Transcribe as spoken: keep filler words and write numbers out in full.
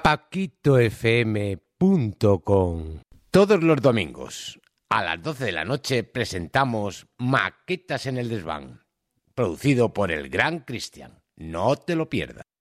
paquito f m punto com. Todos los domingos a las doce de la noche presentamos Maquetas en el Desván, producido por el gran Cristian. No te lo pierdas.